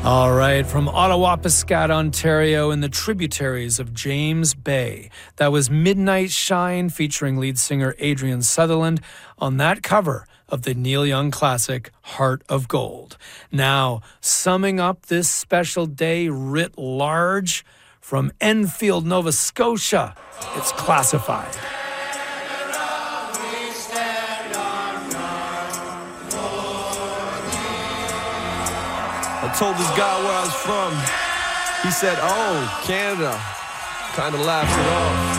All right, from Ottawapiskat, Ontario, in the tributaries of James Bay. That was Midnight Shine featuring lead singer Adrian Sutherland on that cover of the Neil Young classic Heart of Gold. Now, summing up this special day writ large, from Enfield, Nova Scotia, it's Classified. I told this guy where I was from. He said, "Oh, Canada." Kind of laughed it off.